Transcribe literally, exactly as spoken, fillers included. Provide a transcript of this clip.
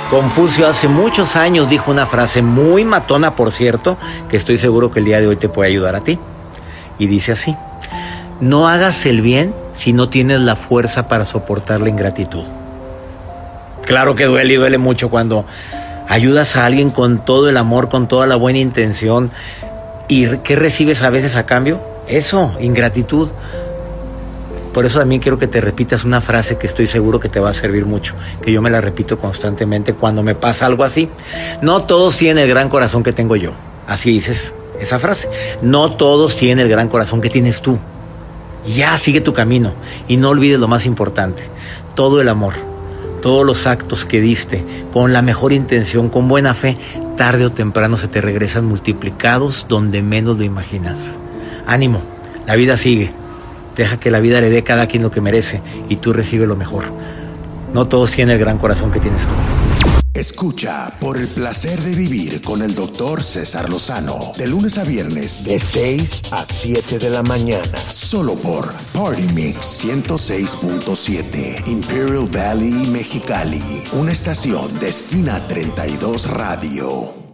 Confucio hace muchos años dijo una frase muy matona, por cierto, que estoy seguro que el día de hoy te puede ayudar a ti. Y dice así: no hagas el bien si no tienes la fuerza para soportar la ingratitud. Claro que duele y duele mucho cuando ayudas a alguien con todo el amor, con toda la buena intención. ¿Y qué recibes a veces a cambio? Eso, ingratitud. Por eso también quiero que te repitas una frase que estoy seguro que te va a servir mucho, que yo me la repito constantemente cuando me pasa algo así. No todos tienen el gran corazón que tengo yo. Así dices esa frase. No todos tienen el gran corazón que tienes tú. Y ya, sigue tu camino. Y no olvides lo más importante: todo el amor, todos los actos que diste con la mejor intención, con buena fe, tarde o temprano se te regresan multiplicados donde menos lo imaginas. Ánimo, la vida sigue. Deja que la vida le dé a cada quien lo que merece y tú recibe lo mejor. No todos tienen el gran corazón que tienes tú. Escucha Por el Placer de Vivir con el doctor César Lozano, de lunes a viernes de seis a siete de la mañana, solo por Party Mix ciento seis punto siete, Imperial Valley, Mexicali, una estación de Esquina treinta y dos Radio.